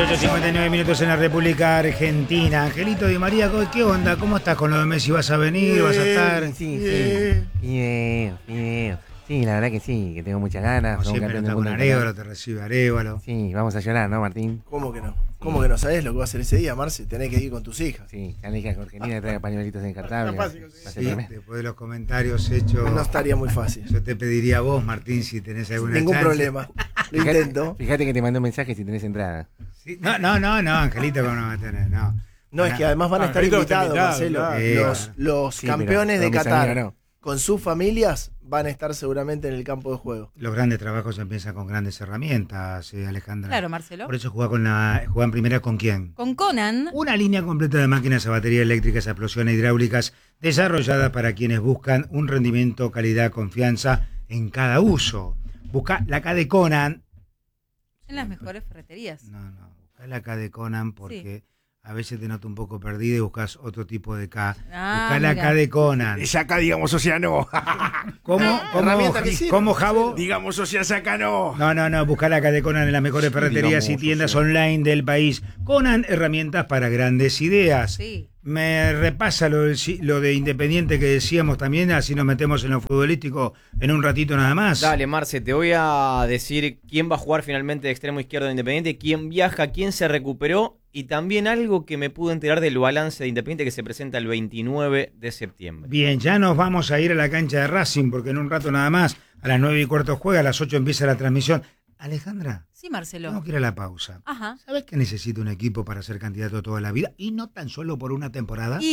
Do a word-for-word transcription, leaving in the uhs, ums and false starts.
ocho cincuenta y nueve minutos en la República Argentina. Angelito Di María, ¿qué onda? ¿Cómo estás con lo de Messi? ¿Vas a venir? Bien, ¿Vas a estar? Sí, sí. Bien, bien. Sí, la verdad que sí, que tengo muchas ganas. Como siempre está con Arévalo, te recibe Arévalo. Sí, vamos a llorar, ¿no, Martín? ¿Cómo que no? ¿Cómo que no sabés lo que va a hacer ese día, Marce? Tenés que ir con tus hijas. Sí, ya le dije a Jorgelina que traiga pañuelitos encartables. Sí, después de los comentarios hechos, No estaría muy fácil. yo te pediría a vos, Martín, si tenés alguna Ningún chance. problema. Lo intento. Fíjate que te mandó un mensaje si tenés entrada. Sí, No, no, no, no, Angelito, ¿cómo no va a tener? No. No, es que además van a estar Angelito está invitados, invitado, Marcelo. claro. Los, los Sí, campeones pero- de pero mis Qatar, amigos no. con sus familias, van a estar seguramente en el campo de juego. Los grandes trabajos empiezan con grandes herramientas, eh, Alejandra. Claro, Marcelo. Por eso juega con la, juega en primera con quién. Con Conan. Una línea completa de máquinas a batería eléctricas, a explosiones hidráulicas, desarrollada para quienes buscan un rendimiento, calidad, confianza en cada uso. Busca la K de Conan. En las mejores ferreterías. No, no, busca la K de Conan porque a veces te noto un poco perdido y buscas otro tipo de K. Ah, busca la mira. K de Conan. Esa acá, digamos, o sea, no. ¿Cómo? ¿Cómo, herramienta que sirve. ¿Cómo Jabo? digamos, o sea, acá no. No, no, no, busca la K de Conan en las mejores ferreterías y digamos, tiendas o sea. online del país. Conan, herramientas para grandes ideas. Sí. Me repasa lo, del, lo de Independiente que decíamos también, así nos metemos en lo futbolístico en un ratito nada más. Dale, Marce, te voy a decir quién va a jugar finalmente de extremo izquierdo de Independiente, quién viaja, quién se recuperó y también algo que me pude enterar del balance de Independiente que se presenta el veintinueve de septiembre. Bien, ya nos vamos a ir a la cancha de Racing porque en un rato nada más, a las nueve y cuarto juega, a las ocho empieza la transmisión. Alejandra, Sí, Marcelo. tengo que ir a la pausa. Ajá. ¿Sabes que necesito un equipo para ser candidato toda la vida y no tan solo por una temporada? Y